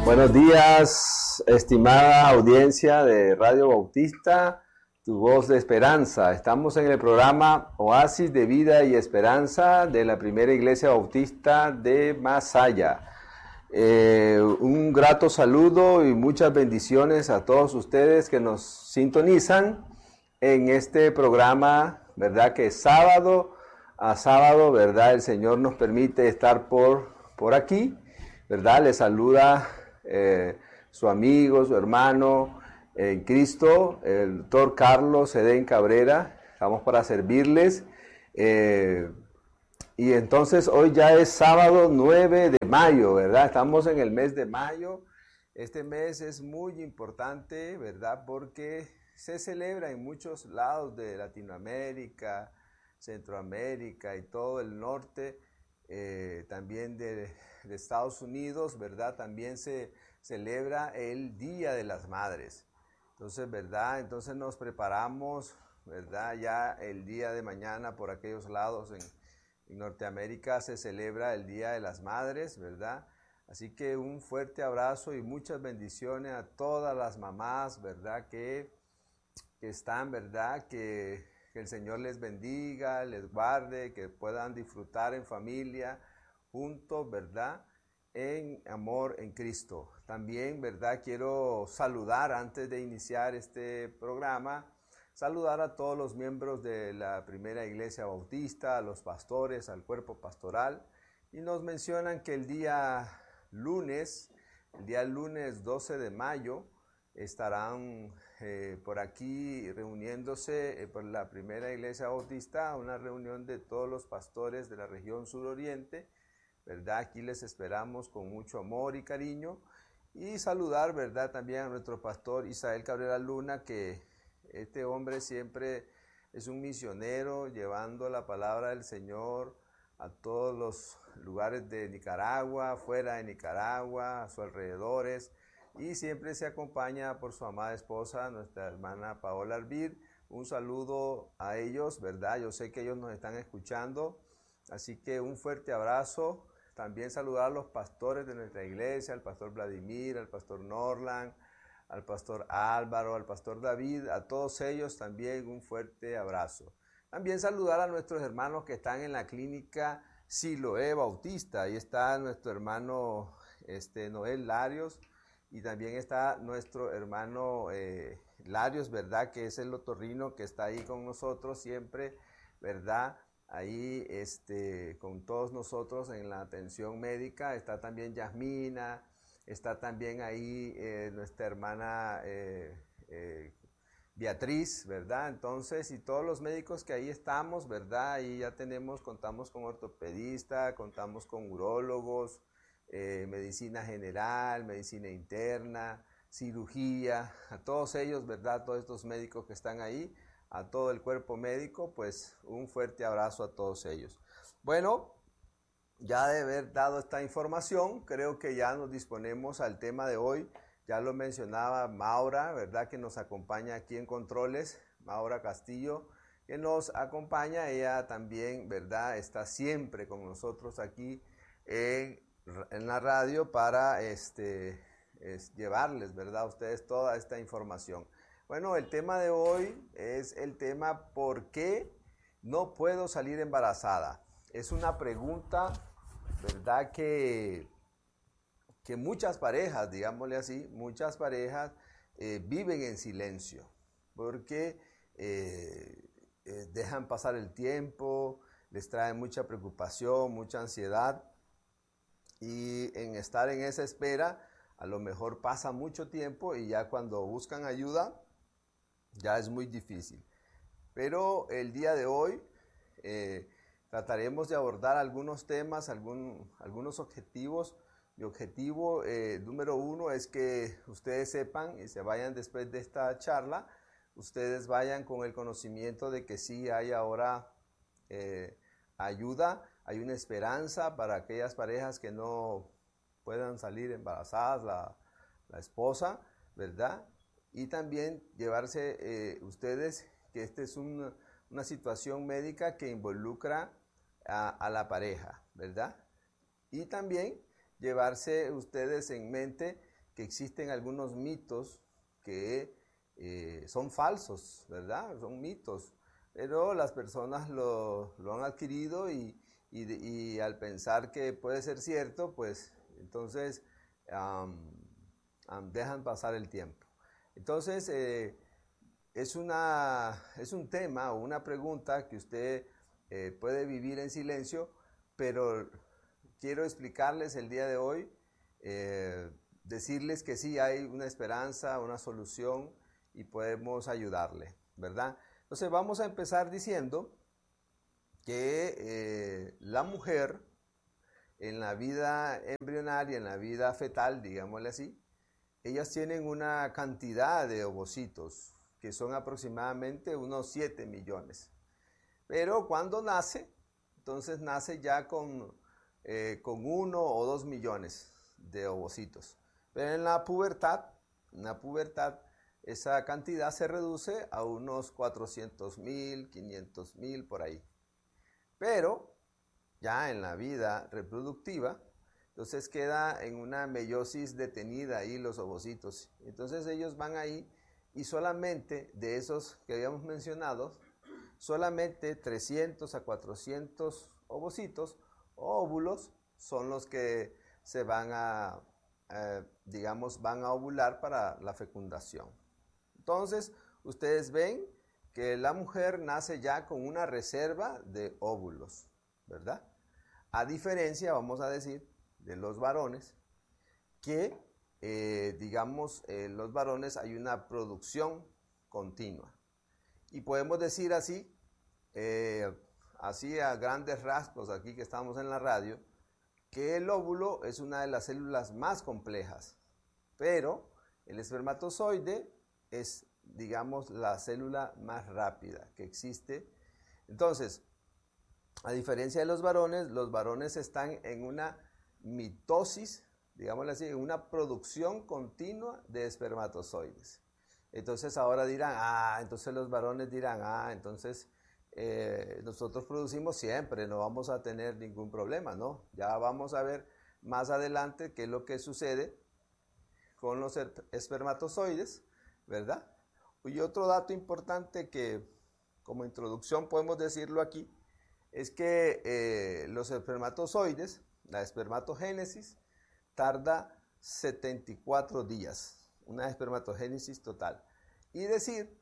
Buenos días, estimada audiencia de Radio Bautista, tu voz de esperanza. Estamos en el programa Oasis de Vida y Esperanza de la Primera Iglesia Bautista de Masaya. Un grato saludo y muchas bendiciones a todos ustedes que nos sintonizan en este programa, ¿verdad? Que sábado a sábado, ¿verdad? El Señor nos permite estar por aquí, ¿verdad? Les saluda su amigo, su hermano en Cristo, el doctor Carlos Edén Cabrera. Estamos para servirles. Y entonces hoy ya es sábado 9 de mayo, ¿verdad? Estamos en el mes de mayo. Este mes es muy importante, ¿verdad? Porque se celebra en muchos lados de Latinoamérica, Centroamérica y todo el norte, también de Estados Unidos, ¿verdad? También se celebra el Día de las Madres. Entonces, ¿verdad? Entonces nos preparamos, ¿verdad? Ya el día de mañana por aquellos lados en Norteamérica se celebra el Día de las Madres, ¿verdad? Así que un fuerte abrazo y muchas bendiciones a todas las mamás, ¿verdad? Que están, ¿verdad? Que el Señor les bendiga, les guarde, que puedan disfrutar en familia, juntos, ¿verdad? En amor en Cristo. También, ¿verdad? Quiero saludar antes de iniciar este programa, saludar a todos los miembros de la Primera Iglesia Bautista, a los pastores, al cuerpo pastoral, y nos mencionan que el día lunes 12 de mayo, estarán por aquí reuniéndose por la Primera Iglesia Bautista, una reunión de todos los pastores de la región suroriente, ¿verdad? Aquí les esperamos con mucho amor y cariño, y saludar, ¿verdad? También a nuestro pastor Isael Cabrera Luna, que este hombre siempre es un misionero llevando la palabra del Señor a todos los lugares de Nicaragua, fuera de Nicaragua, a sus alrededores, y siempre se acompaña por su amada esposa, nuestra hermana Paola Arbir. Un saludo a ellos, ¿verdad? Yo sé que ellos nos están escuchando, así que un fuerte abrazo. También saludar a los pastores de nuestra iglesia, al pastor Vladimir, al pastor Norland, al pastor Álvaro, al pastor David, a todos ellos también un fuerte abrazo. También saludar a nuestros hermanos que están en la clínica Siloé Bautista. Ahí está nuestro hermano Noel Larios, y también está nuestro hermano Larios, ¿verdad? Que es el otorrino que está ahí con nosotros siempre, ¿verdad? Ahí con todos nosotros en la atención médica. Está también Yasmina, está también ahí nuestra hermana Beatriz, ¿verdad? Entonces, y todos los médicos que ahí estamos, ¿verdad? Ahí ya contamos con ortopedista, contamos con urólogos, medicina general, medicina interna, cirugía, a todos ellos, ¿verdad? Todos estos médicos que están ahí, a todo el cuerpo médico, pues un fuerte abrazo a todos ellos. Bueno, ya de haber dado esta información, creo que ya nos disponemos al tema de hoy. Ya lo mencionaba Maura, ¿verdad? Que nos acompaña aquí en Controles, Maura Castillo, que nos acompaña. Ella también, ¿verdad? Está siempre con nosotros aquí en la radio para llevarles, ¿verdad? A ustedes toda esta información. Bueno, el tema de hoy es el tema ¿por qué no puedo salir embarazada? Es una pregunta, ¿verdad? Que muchas parejas, digámosle así, muchas parejas viven en silencio porque dejan pasar el tiempo, les trae mucha preocupación, mucha ansiedad, y en estar en esa espera a lo mejor pasa mucho tiempo y ya cuando buscan ayuda ya es muy difícil. Pero el día de hoy trataremos de abordar algunos temas, algunos objetivos. Mi objetivo número uno es que ustedes sepan y se vayan después de esta charla, ustedes vayan con el conocimiento de que sí hay ahora ayuda, hay una esperanza para aquellas parejas que no puedan salir embarazadas, la esposa, ¿verdad? Y también llevarse ustedes que esta es una situación médica que involucra a la pareja, ¿verdad? Y también llevarse ustedes en mente que existen algunos mitos que son falsos, ¿verdad? Son mitos, pero las personas lo han adquirido y al pensar que puede ser cierto, pues entonces dejan pasar el tiempo. Entonces, es un tema o una pregunta que usted puede vivir en silencio, pero quiero explicarles el día de hoy, decirles que sí hay una esperanza, una solución y podemos ayudarle, ¿verdad? Entonces vamos a empezar diciendo que la mujer en la vida embrionaria, en la vida fetal, digámosle así, ellas tienen una cantidad de ovocitos que son aproximadamente unos 7 millones. Pero cuando nace, entonces nace ya con 1 o 2 millones de ovocitos. Pero en la pubertad, esa cantidad se reduce a unos 400,000, 500,000 por ahí. Pero ya en la vida reproductiva, entonces queda en una meiosis detenida ahí los ovocitos. Entonces ellos van ahí y solamente de esos que habíamos mencionado, solamente 300 a 400 ovocitos o óvulos son los que se van van a ovular para la fecundación. Entonces, ustedes ven que la mujer nace ya con una reserva de óvulos, ¿verdad? A diferencia, vamos a decir, de los varones, que, los varones hay una producción continua. Y podemos decir así, así a grandes rasgos, aquí que estamos en la radio, que el óvulo es una de las células más complejas, pero el espermatozoide es, digamos, la célula más rápida que existe. Entonces, a diferencia de los varones están en una mitosis, digámoslo así, en una producción continua de espermatozoides. Entonces ahora dirán, entonces los varones dirán, entonces nosotros producimos siempre, no vamos a tener ningún problema, ¿no? Ya vamos a ver más adelante qué es lo que sucede con los espermatozoides, ¿verdad? Y otro dato importante que como introducción podemos decirlo aquí, es que los espermatozoides, la espermatogénesis, tarda 74 días, una espermatogénesis total. Y decir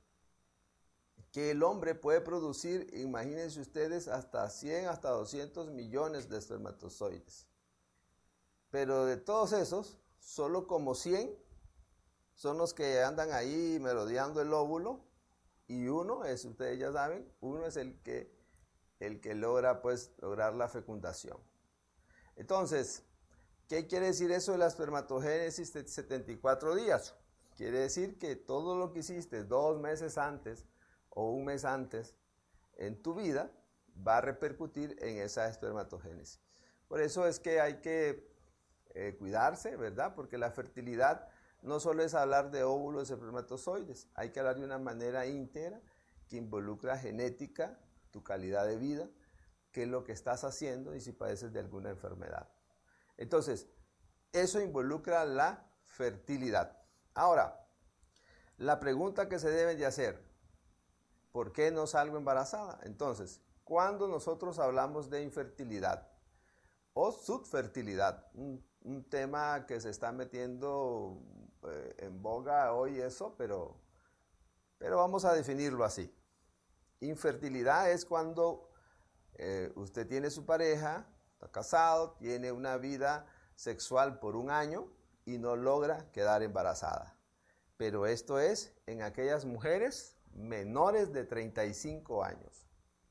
que el hombre puede producir, imagínense ustedes, hasta 100, hasta 200 millones de espermatozoides. Pero de todos esos, solo como 100 son los que andan ahí merodeando el óvulo, y uno es, ustedes ya saben, uno es el que logra, pues, lograr la fecundación. Entonces, ¿qué quiere decir eso de la espermatogénesis de 74 días? Quiere decir que todo lo que hiciste 2 meses antes o 1 mes antes en tu vida va a repercutir en esa espermatogénesis. Por eso es que hay que cuidarse, ¿verdad? Porque la fertilidad no solo es hablar de óvulos y espermatozoides, hay que hablar de una manera íntegra que involucra genética, tu calidad de vida, qué es lo que estás haciendo y si padeces de alguna enfermedad. Entonces, eso involucra la fertilidad. Ahora, la pregunta que se debe de hacer, ¿por qué no salgo embarazada? Entonces, cuando nosotros hablamos de infertilidad o subfertilidad, un tema que se está metiendo en boga hoy eso, pero vamos a definirlo así. Infertilidad es cuando usted tiene su pareja, está casado, tiene una vida sexual por 1 año y no logra quedar embarazada. Pero esto es en aquellas mujeres menores de 35 años.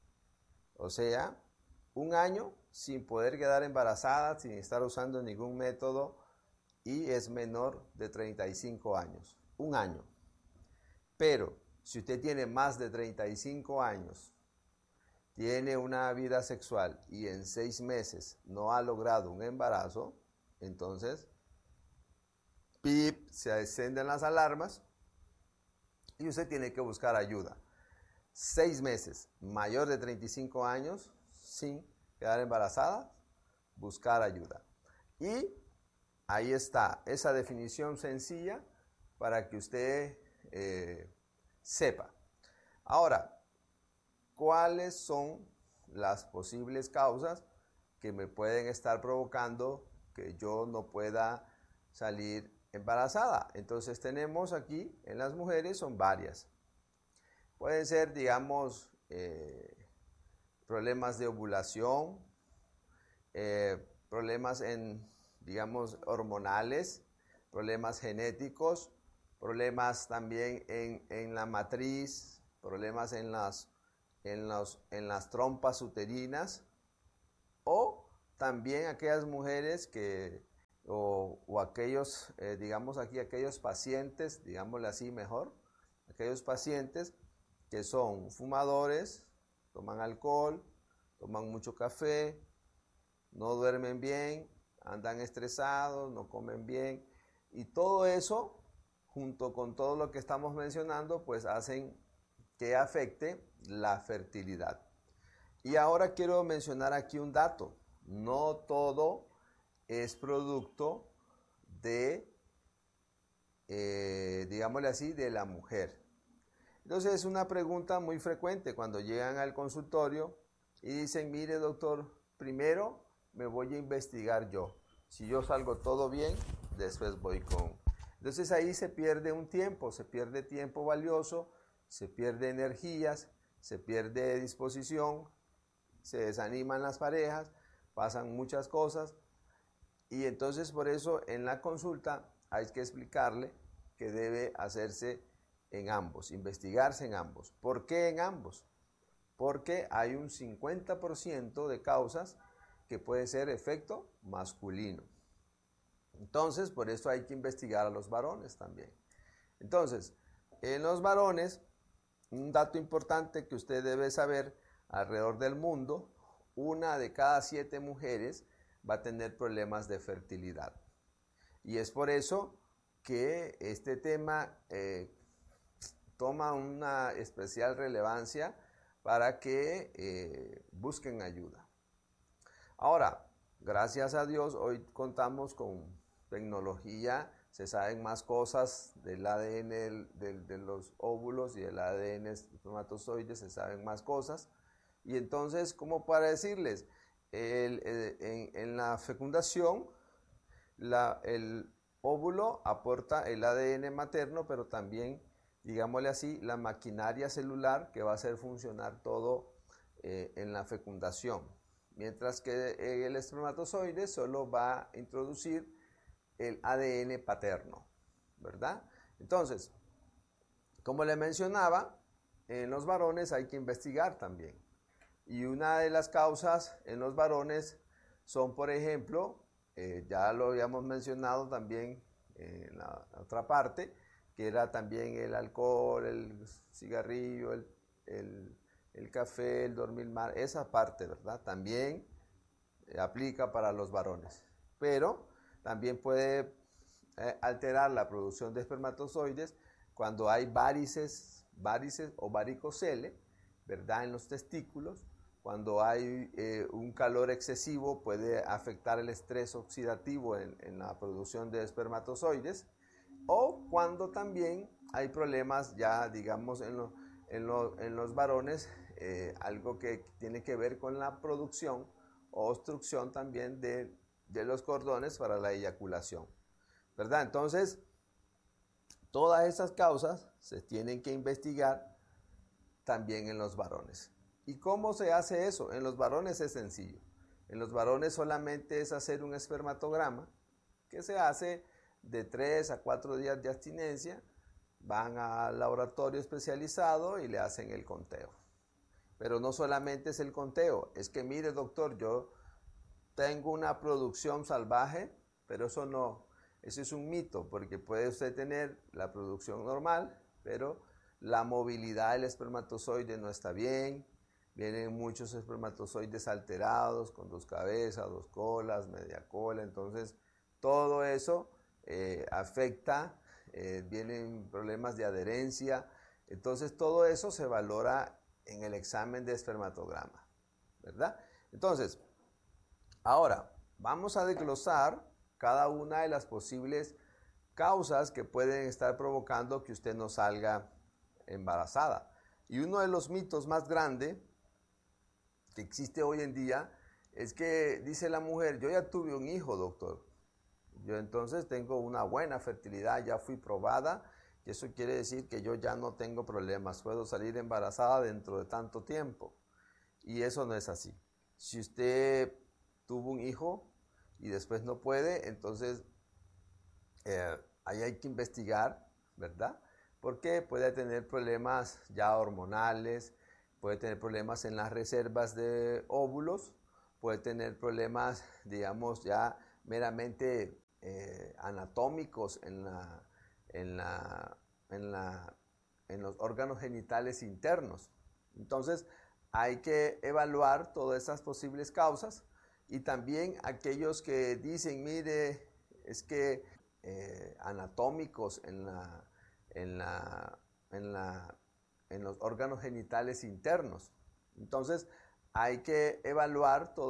O sea, 1 año sin poder quedar embarazada, sin estar usando ningún método y es menor de 35 años. 1 año. Pero si usted tiene más de 35 años, tiene una vida sexual y en 6 meses no ha logrado un embarazo, entonces, se encienden las alarmas y usted tiene que buscar ayuda. 6 meses, mayor de 35 años, sin quedar embarazada, buscar ayuda. Y ahí está esa definición sencilla para que usted sepa. Ahora, ¿cuáles son las posibles causas que me pueden estar provocando que yo no pueda salir embarazada? Entonces tenemos aquí en las mujeres son varias. Pueden ser, digamos, problemas de ovulación, problemas digamos, hormonales, problemas genéticos, problemas también en la matriz, problemas en las trompas uterinas, o también aquellas mujeres o aquellos, digamos aquí, aquellos pacientes, digámosle así mejor, aquellos pacientes que son fumadores, toman alcohol, toman mucho café, no duermen bien, andan estresados, no comen bien, y todo eso, junto con todo lo que estamos mencionando, pues hacen que afecte la fertilidad. Y ahora quiero mencionar aquí un dato. No todo es producto de, digámosle así, de la mujer. Entonces es una pregunta muy frecuente cuando llegan al consultorio y dicen, mire doctor, primero me voy a investigar yo. Si yo salgo todo bien, después voy con... Entonces ahí se pierde un tiempo, se pierde tiempo valioso, se pierde energías, se pierde disposición, se desaniman las parejas, pasan muchas cosas, y entonces por eso en la consulta hay que explicarle que debe hacerse en ambos, investigarse en ambos. ¿Por qué en ambos? Porque hay un 50% de causas que puede ser efecto masculino. Entonces, por eso hay que investigar a los varones también. Entonces, en los varones, un dato importante que usted debe saber, alrededor del mundo, 1 de cada 7 mujeres va a tener problemas de fertilidad. Y es por eso que este tema toma una especial relevancia para que busquen ayuda. Ahora, gracias a Dios, hoy contamos con tecnología, se saben más cosas del ADN de los óvulos y del ADN espermatozoides, se saben más cosas. Y entonces, como para decirles, en la fecundación, el óvulo aporta el ADN materno, pero también, digámosle así, la maquinaria celular que va a hacer funcionar todo en la fecundación. Mientras que el espermatozoide solo va a introducir el ADN paterno, ¿verdad? Entonces, como le mencionaba, en los varones hay que investigar también. Y una de las causas en los varones son, por ejemplo, ya lo habíamos mencionado también en la otra parte, que era también el alcohol, el cigarrillo, el café, el dormir mal, esa parte, ¿verdad? También aplica para los varones. Pero también puede alterar la producción de espermatozoides cuando hay varices o varicocele, ¿verdad? En los testículos. Cuando hay un calor excesivo puede afectar el estrés oxidativo en la producción de espermatozoides, o cuando también hay problemas ya, digamos, en los varones, algo que tiene que ver con la producción o obstrucción también de los cordones para la eyaculación, ¿verdad? Entonces, todas esas causas se tienen que investigar también en los varones. ¿Y cómo se hace eso? En los varones es sencillo. En los varones solamente es hacer un espermatograma que se hace de 3 a 4 días de abstinencia. Van al laboratorio especializado y le hacen el conteo. Pero no solamente es el conteo, es que mire doctor, yo tengo una producción salvaje, pero eso es un mito, porque puede usted tener la producción normal, pero la movilidad del espermatozoide no está bien. Vienen muchos espermatozoides alterados, con 2 cabezas, 2 colas, media cola. Entonces, todo eso afecta, vienen problemas de adherencia. Entonces, todo eso se valora en el examen de espermatograma, ¿verdad? Entonces, ahora, vamos a desglosar cada una de las posibles causas que pueden estar provocando que usted no salga embarazada. Y uno de los mitos más grandes que existe hoy en día es que dice la mujer, yo ya tuve un hijo, doctor. Yo entonces tengo una buena fertilidad, ya fui probada, y eso quiere decir que yo ya no tengo problemas, puedo salir embarazada dentro de tanto tiempo. Y eso no es así. Si usted tuvo un hijo y después no puede, entonces ahí hay que investigar, ¿verdad? Porque puede tener problemas ya hormonales, puede tener problemas en las reservas de óvulos, puede tener problemas, digamos, ya meramente anatómicos en los órganos genitales internos. Entonces, hay que evaluar todas esas posibles causas y también aquellos que dicen, mire, es que anatómicos en los órganos genitales internos. Entonces, hay que evaluar todo